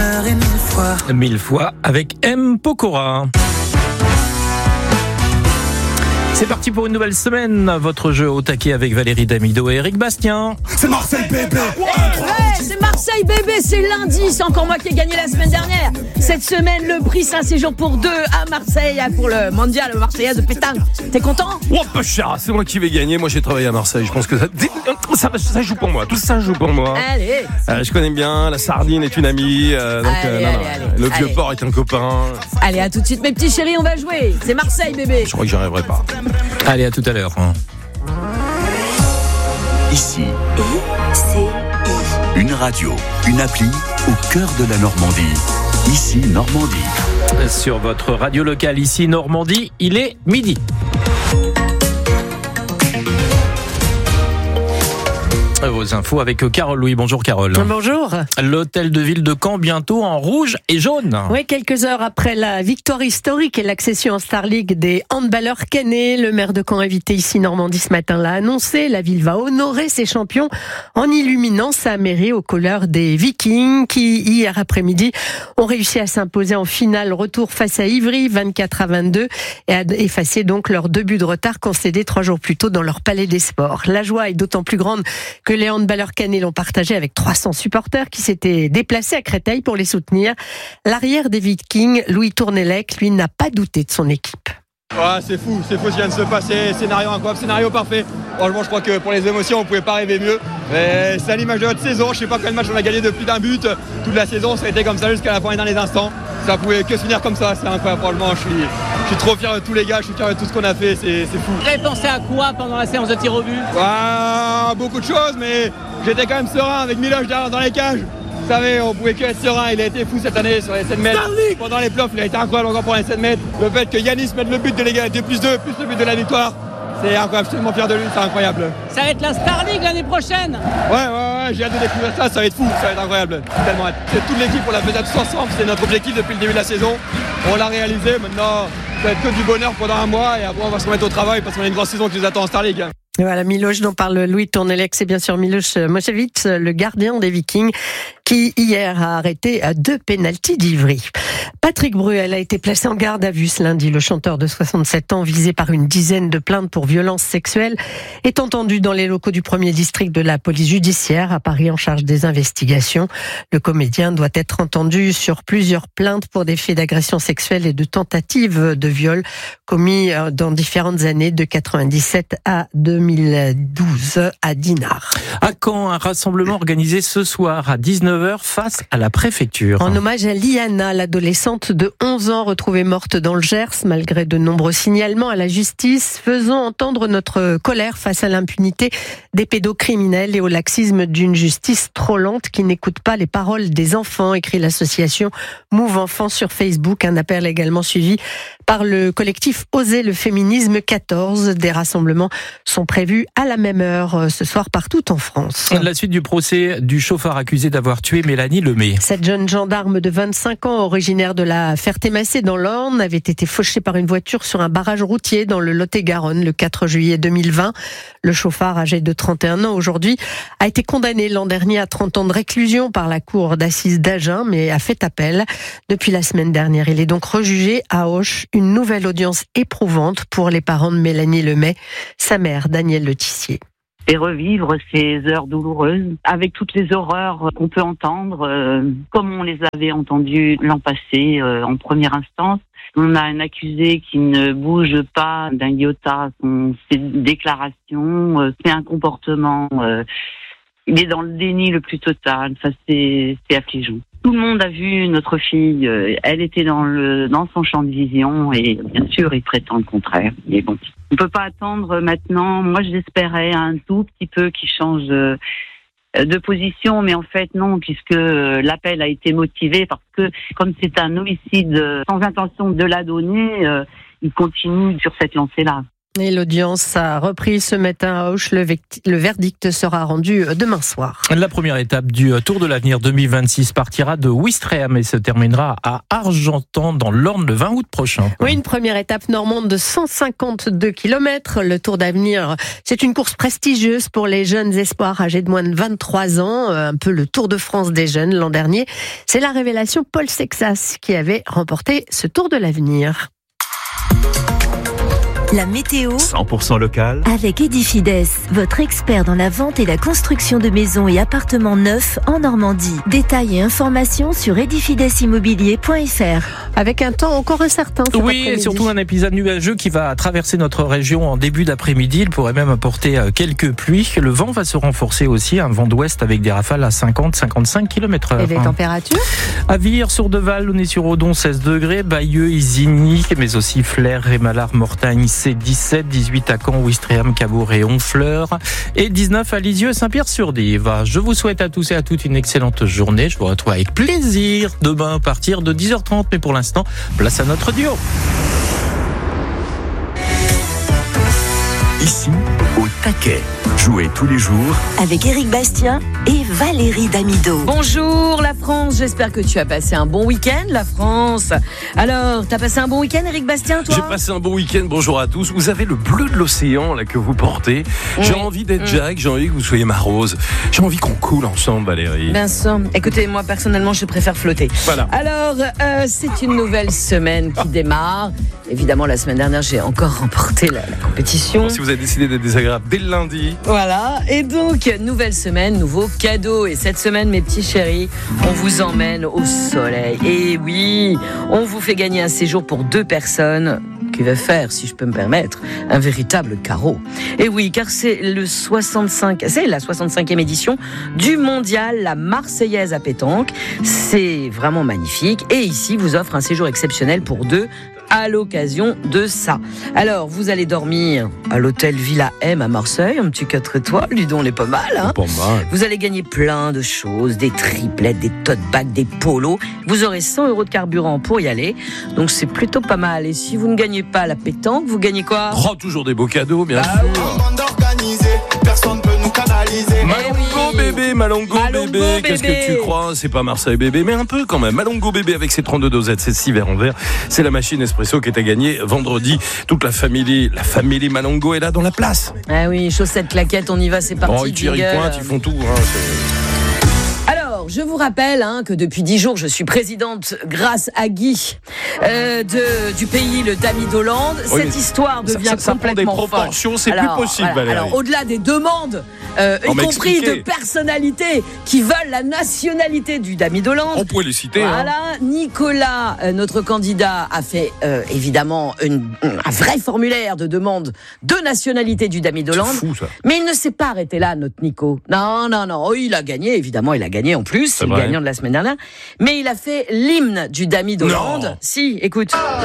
heure et 1000 fois. 1000 fois avec M. Pokora. C'est parti pour une nouvelle semaine. Votre jeu au taquet avec Valérie Damido et Eric Bastien. C'est Marseille bébé. C'est Marseille bébé, c'est lundi. C'est encore moi qui ai gagné la semaine dernière. Cette semaine, le prix, c'est un séjour pour deux à Marseille pour le mondial marseillais de pétanque. T'es content? Oh pas cher, c'est moi qui vais gagner. Moi j'ai travaillé à Marseille. Je pense que ça joue pour moi. Tout ça joue pour moi. Allez. Je connais bien. La sardine est une amie. Allez. Le vieux port est un copain. Allez, à tout de suite, mes petits chéris, on va jouer. C'est Marseille bébé. Je crois que j'y arriverai pas. Allez, à tout à l'heure. Ici, une radio, une appli au cœur de la Normandie. Ici, Normandie. Sur votre radio locale, ici Normandie, il est midi. Vos infos avec Carole Louis. Bonjour Carole. Bonjour. L'hôtel de ville de Caen bientôt en rouge et jaune. Oui, quelques heures après la victoire historique et l'accession en Star League des handballeurs caennais, le maire de Caen invité ici Normandie ce matin l'a annoncé. La ville va honorer ses champions en illuminant sa mairie aux couleurs des Vikings qui, hier après-midi, ont réussi à s'imposer en finale retour face à Ivry 24-22 et à effacer donc leur 2 buts de retard concédés 3 jours plus tôt dans leur palais des sports. La joie est d'autant plus grande que les handballeurs caennais l'ont partagé avec 300 supporters qui s'étaient déplacés à Créteil pour les soutenir. L'arrière des Vikings, Louis Tournellec, lui, n'a pas douté de son équipe. Ouais, c'est fou ce qui vient de se passer, scénario incroyable, scénario parfait. Franchement, je crois que pour les émotions, on pouvait pas rêver mieux. Mais c'est à l'image de notre saison, je sais pas quel match on a gagné de plus d'un but. Toute la saison, ça a été comme ça jusqu'à la fin et dans les instants. Ça pouvait que se finir comme ça, c'est incroyable. Franchement, je suis trop fier de tous les gars, je suis fier de tout ce qu'on a fait, c'est fou. Vous avez pensé à quoi pendant la séance de tir au but? Beaucoup de choses, mais j'étais quand même serein avec Miloš derrière dans les cages. Vous savez, on pouvait que être serein, il a été fou cette année sur les 7 mètres. Pendant les playoffs, il a été incroyable encore pour les 7 mètres. Le fait que Yanis mette le but de l'égalité plus 2, plus le but de la victoire, c'est incroyable, je suis tellement fier de lui, c'est incroyable. Ça va être la Star League l'année prochaine. Ouais, j'ai hâte de découvrir ça va être fou, ça va être incroyable. Tellement hâte. C'est toute l'équipe, on l'a fait tous ensemble, c'était notre objectif depuis le début de la saison. On l'a réalisé, maintenant ça va être que du bonheur pendant un mois et après on va se remettre au travail parce qu'on a une grosse saison qui nous attend en Star League. Et voilà, Miloš dont parle Louis Tournellec, c'est bien sûr Miloš Mošević, le gardien des Vikings, qui hier a arrêté 2 pénaltys d'Ivry. Patrick Bruel a été placé en garde à vue ce lundi. Le chanteur de 67 ans, visé par une dizaine de plaintes pour violences sexuelles, est entendu dans les locaux du 1er district de la police judiciaire à Paris en charge des investigations. Le comédien doit être entendu sur plusieurs plaintes pour des faits d'agression sexuelle et de tentatives de viol commis dans différentes années de 97 à 2012 à Dinard. À Caen, un rassemblement organisé ce soir à 19h face à la préfecture. En hommage à Liana, l'adolescente de 11 ans retrouvée morte dans le Gers, malgré de nombreux signalements à la justice. Faisons entendre notre colère face à l'impunité des pédocriminels et au laxisme d'une justice trop lente qui n'écoute pas les paroles des enfants, écrit l'association Move Enfants sur Facebook. Un appel également suivi par le collectif Oser le féminisme 14. Des rassemblements sont prévus à la même heure ce soir partout en France. La suite du procès du chauffard accusé d'avoir tué Mélanie Lemay. Cette jeune gendarme de 25 ans, originaire de la Ferté-Massé dans l'Orne, avait été fauchée par une voiture sur un barrage routier dans le Lot-et-Garonne le 4 juillet 2020. Le chauffard, âgé de 31 ans aujourd'hui, a été condamné l'an dernier à 30 ans de réclusion par la cour d'assises d'Agen, mais a fait appel. Depuis la semaine dernière, il est donc rejugé à Auch. Une nouvelle audience éprouvante pour les parents de Mélanie Lemay, sa mère Danielle Letissier. Et revivre ces heures douloureuses avec toutes les horreurs qu'on peut entendre, comme on les avait entendues l'an passé en première instance. On a un accusé qui ne bouge pas d'un iota ses déclarations, c'est un comportement, il est dans le déni le plus total, ça c'est affligeant. Tout le monde a vu notre fille, elle était dans son champ de vision et bien sûr il prétend le contraire. Mais bon, on peut pas attendre maintenant. Moi j'espérais un tout petit peu qu'il change de position, mais en fait non, puisque l'appel a été motivé parce que comme c'est un homicide sans intention de la donner, il continue sur cette lancée-là. Et l'audience a repris ce matin à Auch. Le verdict sera rendu demain soir. La première étape du Tour de l'Avenir 2026 partira de Ouistreham et se terminera à Argentan dans l'Orne le 20 août prochain. Oui, une première étape normande de 152 km. Le Tour d'Avenir, c'est une course prestigieuse pour les jeunes espoirs âgés de moins de 23 ans. Un peu le Tour de France des jeunes l'an dernier. C'est la révélation Paul Sexas qui avait remporté ce Tour de l'Avenir. La météo 100% local avec Edifides, votre expert dans la vente et la construction de maisons et appartements neufs en Normandie. Détails et informations sur edifidesimmobilier.fr. Avec un temps encore incertain cet Oui, et surtout un épisode nuageux qui va traverser notre région en début d'après-midi. Il pourrait même apporter quelques pluies. Le vent va se renforcer aussi, un vent d'ouest avec des rafales à 50-55 km/h. Et les températures ? À Vire-sur-Deval, Launay-sur-Odon, 16 degrés, Bayeux, Isigny, mais aussi Flers, Rémalard, Mortagne, c'est 17, 18 à Caen, Ouistreham, Cabourg et Honfleur, et 19 à Lisieux et Saint-Pierre-sur-Dive. Je vous souhaite à tous et à toutes une excellente journée. Je vous retrouve avec plaisir demain à partir de 10h30, mais pour l'instant, place à notre duo. Ici, au taquet. Jouez tous les jours avec Éric Bastien et Valérie Damido. Bonjour la France, j'espère que tu as passé un bon week-end, la France. Alors, t'as passé un bon week-end, Éric Bastien, toi ? J'ai passé un bon week-end, bonjour à tous. Vous avez le bleu de l'océan là que vous portez. J'ai envie d'être Jack, j'ai envie que vous soyez ma Rose. J'ai envie qu'on coule ensemble, Valérie. Vincent, écoutez, moi personnellement, je préfère flotter. Voilà. Alors, c'est une nouvelle semaine qui démarre. Évidemment, la semaine dernière, j'ai encore remporté la compétition. Bon, si vous avez décidé d'être désagréable dès le lundi. Voilà, et donc, nouvelle semaine, nouveau cadeau. Et cette semaine, mes petits chéris, on vous emmène au soleil. Et oui, on vous fait gagner un séjour pour 2 personnes qui va faire, si je peux me permettre, un véritable carreau. Et oui, car c'est la 65e édition du mondial, la Marseillaise à pétanque. C'est vraiment magnifique. Et ici, vous offre un séjour exceptionnel pour 2 à l'occasion de ça. Alors, vous allez dormir à l'hôtel Villa M à Marseille, un petit 4 étoiles, dis donc, on est pas mal, hein. Pas mal. Vous allez gagner plein de choses, des triplettes, des tote bags, des polos. Vous aurez 100 € de carburant pour y aller, donc c'est plutôt pas mal. Et si vous ne gagnez pas la pétanque, vous gagnez quoi ? Oh, toujours des beaux cadeaux, bien sûr. Personne peut nous canaliser. Malongo bébé, Malongo bébé. Qu'est-ce que tu crois ? C'est pas Marseille bébé, mais un peu quand même. Malongo bébé avec ses 32 dosettes, ses 6 verres en verre. C'est la machine espresso qui est à gagner vendredi. Toute la famille Malongo est là dans la place. Ah oui, chaussettes, claquettes, on y va, c'est parti. Oh, Thierry Pointe, ils font tout. Alors, je vous rappelle que depuis 10 jours, je suis présidente grâce à Guy du pays, le Dami d'Hollande. Oui, cette histoire devient ça complètement prend des proportions, folle. C'est plus possible, voilà. Valérie. Alors, au-delà des demandes, y compris de personnalités qui veulent la nationalité du Dami d'Hollande. On pourrait les citer. Voilà, Nicolas, notre candidat, a fait évidemment un vrai formulaire de demande de nationalité du Dami d'Hollande. C'est fou, ça. Mais il ne s'est pas arrêté là, notre Nico. Non. Oh, il a gagné, évidemment, il a gagné en plus. C'est le gagnant de la semaine dernière. Mais il a fait l'hymne du Dami d'Hollande. Si, écoute.